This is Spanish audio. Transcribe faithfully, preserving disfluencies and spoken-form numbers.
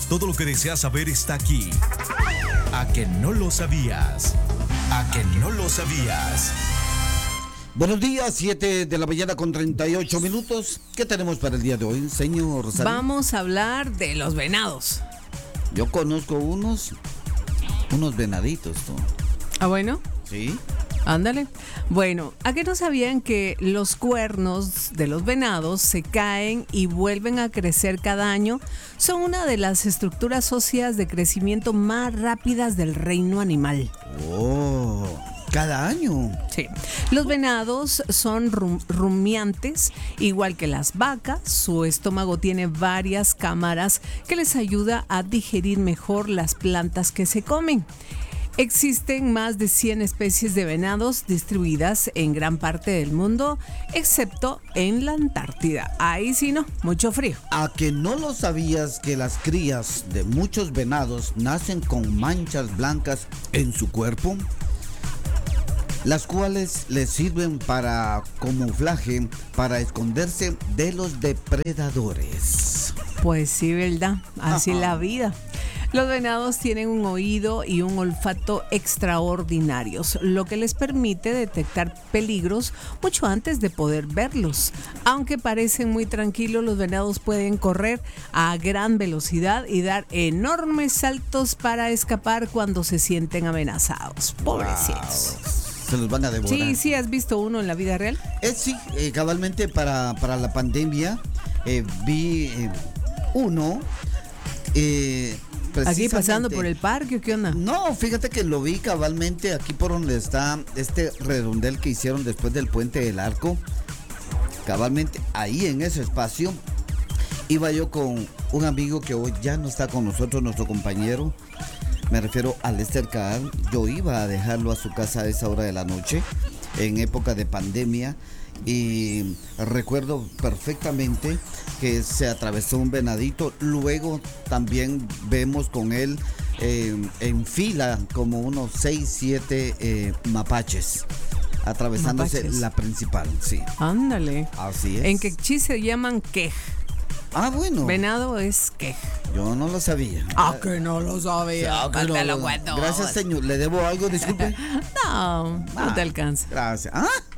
Todo lo que deseas saber está aquí. ¿A que no lo sabías? ¿A que no lo sabías? Buenos días, siete de la mañana con treinta y ocho minutos. ¿Qué tenemos para el día de hoy, señor Rosario? Vamos a hablar de los venados. Yo conozco unos, unos venaditos, ¿no? ¿Ah, bueno? Sí. Ándale. Bueno, ¿a qué no sabían que los cuernos de los venados se caen y vuelven a crecer cada año? Son una de las estructuras óseas de crecimiento más rápidas del reino animal. Oh, cada año. Sí. Los venados son rum- rumiantes, igual que las vacas. Su estómago tiene varias cámaras que les ayuda a digerir mejor las plantas que se comen. Existen más de cien especies de venados distribuidas en gran parte del mundo, excepto en la Antártida. Ahí sí no, mucho frío. ¿A que no lo sabías que las crías de muchos venados nacen con manchas blancas en su cuerpo? Las cuales les sirven para camuflaje, para esconderse de los depredadores. Pues sí, ¿verdad? Así es Ajá. la vida. Los venados tienen un oído y un olfato extraordinarios, lo que les permite detectar peligros mucho antes de poder verlos. Aunque parecen muy tranquilos, los venados pueden correr a gran velocidad y dar enormes saltos para escapar cuando se sienten amenazados. Pobrecitos. Wow. Se los van a devorar. Sí, sí, ¿has visto uno en la vida real? Eh, sí, eh, cabalmente para, para la pandemia eh, vi eh, uno. Eh, Aquí pasando por el parque, ¿qué onda? No, fíjate que lo vi cabalmente aquí por donde está este redondel que hicieron después del Puente del Arco. Cabalmente ahí en ese espacio iba yo con un amigo que hoy ya no está con nosotros, nuestro compañero. Me refiero a Lester Caal. Yo iba a dejarlo a su casa a esa hora de la noche, en época de pandemia. Y recuerdo perfectamente que se atravesó un venadito. Luego también vemos con él eh, en fila como unos seis, siete eh, mapaches atravesándose Mapaches. la principal. Sí, Ándale. así es. En quechí se llaman quej. Ah, bueno. Venado es quej. Yo no lo sabía. Ah, que no lo sabía. Ah, que no Te lo lo- cuento. Gracias, señor. ¿Le debo algo? Disculpe. No, no Ah, te alcanza. Gracias. Ah,